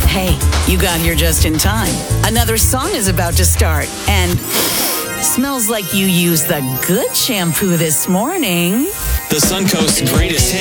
Hey, you got here just in time. Another song is about to start, and smells like you used the good shampoo this morning. The Suncoast's greatest hits.